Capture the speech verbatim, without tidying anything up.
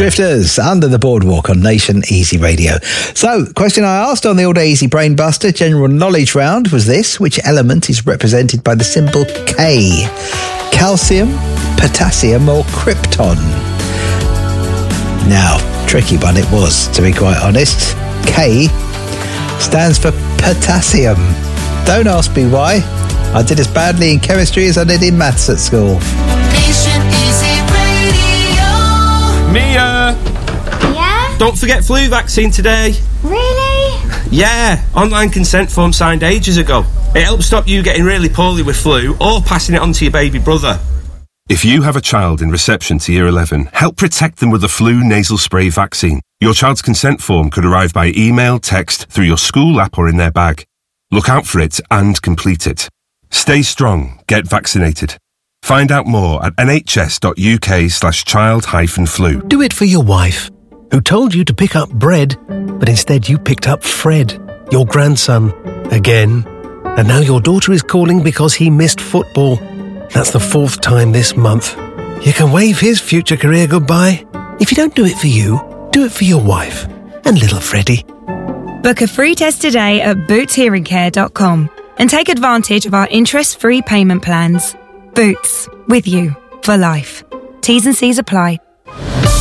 Drifters, Under the Boardwalk on Nation Easy Radio. So, the question I asked on the All Day Easy Brain Buster general knowledge round was this: which element is represented by the symbol K? Calcium, potassium or krypton? Now, tricky one it was, to be quite honest. K stands for potassium. Don't ask me why. I did as badly in chemistry as I did in maths at school. Nation Easy Radio. Mia! Yeah? Don't forget flu vaccine today. Really? Yeah, online consent form signed ages ago. It helps stop you getting really poorly with flu or passing it on to your baby brother. If you have a child in reception to year eleven, help protect them with the flu nasal spray vaccine. Your child's consent form could arrive by email, text, through your school app or in their bag. Look out for it and complete it. Stay strong. Get vaccinated. Find out more at nhs.uk slash child hyphen flu. Do it for your wife, who told you to pick up bread, but instead you picked up Fred, your grandson, again. And now your daughter is calling because he missed football. That's the fourth time this month. You can wave his future career goodbye. If you don't do it for you, do it for your wife and little Freddie. Book a free test today at boots hearing care dot com and take advantage of our interest-free payment plans. Boots, with you for life. T's and C's apply.